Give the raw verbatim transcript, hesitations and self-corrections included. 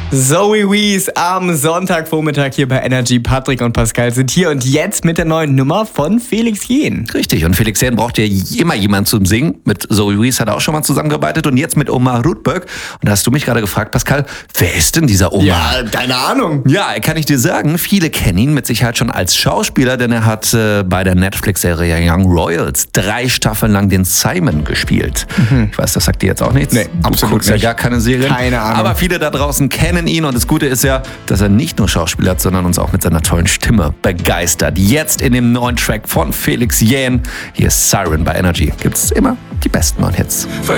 Zoe Wees am Sonntagvormittag hier bei Energy. Patrick und Pascal sind hier und jetzt mit der neuen Nummer von Felix Jähn. Richtig, und Felix Jähn braucht ja immer jemanden zum Singen. Mit Zoe Wees hat er auch schon mal zusammengearbeitet und jetzt mit Omar Rudberg. Und da hast du mich gerade gefragt, Pascal, wer ist denn dieser Omar? Ja, keine Ahnung. Ja, kann ich dir sagen, viele kennen ihn mit Sicherheit schon als Schauspieler, denn er hat äh, bei der Netflix-Serie Young Royals drei Staffeln lang den Simon gespielt. Mhm. Ich weiß, das sagt dir jetzt auch nichts. Nee, du absolut guckst nicht. ja gar keine Serien. Keine Ahnung. Aber viele da draußen kennen ihn und das Gute ist ja, dass er nicht nur Schauspieler hat, sondern uns auch mit seiner tollen Stimme begeistert. Jetzt in dem neuen Track von Felix Jähn. Hier ist Siren bei Energy. Gibt's immer die besten neuen Hits.